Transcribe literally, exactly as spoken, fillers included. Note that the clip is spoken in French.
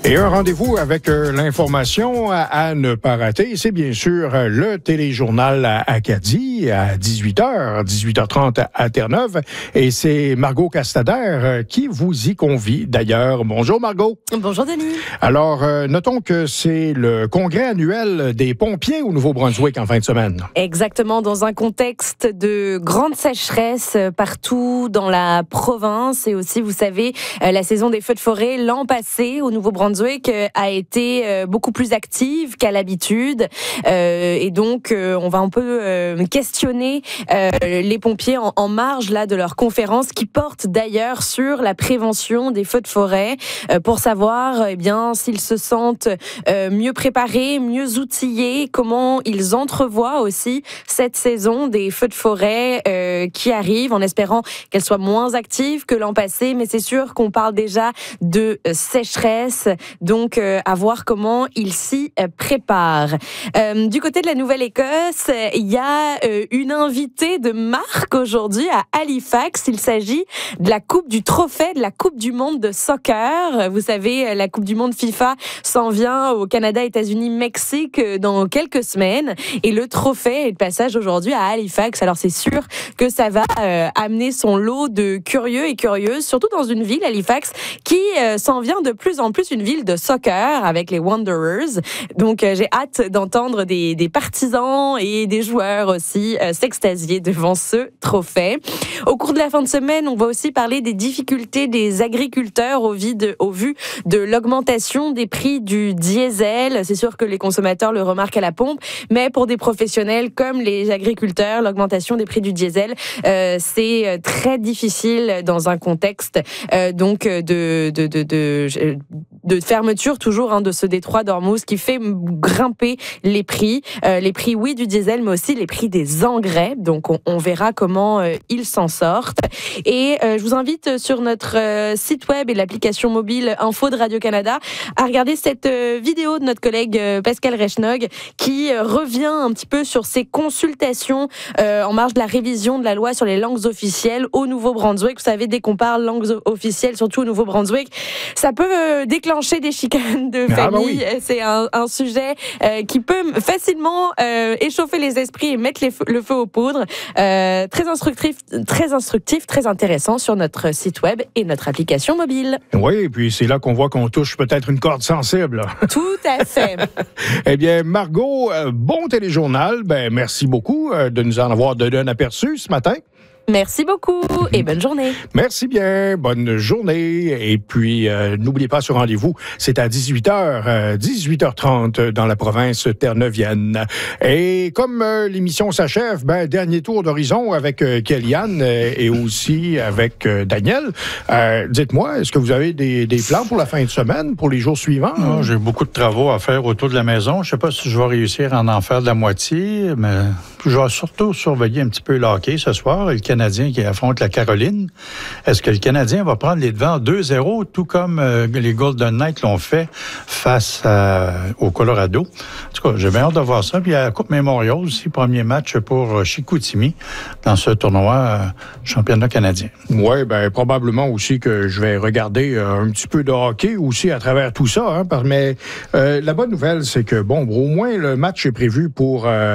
Et un rendez-vous avec euh, l'information à, à ne pas rater, c'est bien sûr euh, le téléjournal à Acadie à dix-huit heures, dix-huit heures trente à, à Terre-Neuve. Et c'est Margot Castader euh, qui vous y convie d'ailleurs. Bonjour Margot. Bonjour Denis. Alors, euh, notons que c'est le congrès annuel des pompiers au Nouveau-Brunswick en fin de semaine. Exactement, dans un contexte de grande sécheresse partout dans la province. Et aussi, vous savez, la saison des feux de forêt l'an passé au Nouveau-Brunswick a été beaucoup plus active qu'à l'habitude. Euh, et donc, euh, on va un peu euh, questionner euh, les pompiers en, en marge là, de leur conférence qui porte d'ailleurs sur la prévention des feux de forêt euh, pour savoir eh bien, s'ils se sentent euh, mieux préparés, mieux outillés, comment ils entrevoient aussi cette saison des feux de forêt euh, qui arrive en espérant qu'elle soit moins active que l'an passé. Mais c'est sûr qu'on parle déjà de euh, sécheresse. Donc, euh, à voir comment ils s'y euh, préparent. Euh, du côté de la Nouvelle-Écosse, il y a euh, une invitée de marque aujourd'hui à Halifax. Il s'agit de la Coupe du Trophée de la Coupe du Monde de soccer. Vous savez, la Coupe du Monde FIFA s'en vient au Canada, États-Unis, Mexique dans quelques semaines. Et le trophée est de passage aujourd'hui à Halifax. Alors, c'est sûr que ça va euh, amener son lot de curieux et curieuses, surtout dans une ville, Halifax, qui euh, s'en vient de plus en plus une ville de soccer avec les Wanderers. Donc, euh, j'ai hâte d'entendre des, des partisans et des joueurs aussi euh, s'extasier devant ce trophée. Au cours de la fin de semaine, on va aussi parler des difficultés des agriculteurs au, vide, au vu de l'augmentation des prix du diesel. C'est sûr que les consommateurs le remarquent à la pompe, mais pour des professionnels comme les agriculteurs, l'augmentation des prix du diesel, euh, c'est très difficile dans un contexte euh, donc de, de, de, de, de fermeture toujours hein, de ce détroit d'Ormuz qui fait grimper les prix. Euh, les prix, oui, du diesel, mais aussi les prix des engrais. Donc, on, on verra comment euh, ils s'en sortent. Et euh, je vous invite sur notre euh, site web et l'application mobile Info de Radio-Canada à regarder cette euh, vidéo de notre collègue euh, Pascal Rechnog qui euh, revient un petit peu sur ces consultations euh, en marge de la révision de la loi sur les langues officielles au Nouveau-Brunswick. Vous savez, dès qu'on parle langues officielles, surtout au Nouveau-Brunswick, ça peut euh, déclencher des chicanes de famille. Ah bah oui. C'est un, un sujet euh, qui peut facilement euh, échauffer les esprits et mettre les feux, le feu aux poudres. Euh, très instructif, très instructif, très intéressant sur notre site web et notre application mobile. Oui, et puis c'est là qu'on voit qu'on touche peut-être une corde sensible. Tout à fait. Eh bien, Margot, euh, bon téléjournal. Ben, merci beaucoup euh, de nous en avoir donné un aperçu ce matin. Merci beaucoup et bonne journée. Merci bien, bonne journée. Et puis, euh, n'oubliez pas ce rendez-vous, c'est à dix-huit heures, euh, dix-huit heures trente dans la province terre-neuvienne. Et comme euh, l'émission s'achève, ben, dernier tour d'horizon avec euh, Kellyanne euh, et aussi avec euh, Daniel. Euh, dites-moi, est-ce que vous avez des, des plans pour la fin de semaine, pour les jours suivants? Non, j'ai beaucoup de travaux à faire autour de la maison. Je ne sais pas si je vais réussir à en faire de la moitié, mais je vais surtout surveiller un petit peu le hockey ce soir. Le Canadien qui affronte la Caroline. Est-ce que le Canadien va prendre les devants deux zéro, tout comme euh, les Golden Knights l'ont fait face à, au Colorado? En tout cas, j'ai bien hâte de voir ça. Puis il y a la Coupe Memorial aussi, premier match pour Chicoutimi dans ce tournoi euh, championnat canadien. Oui, bien, probablement aussi que je vais regarder euh, un petit peu de hockey aussi à travers tout ça. Hein, mais euh, la bonne nouvelle, c'est que, bon, au moins, le match est prévu pour... Euh,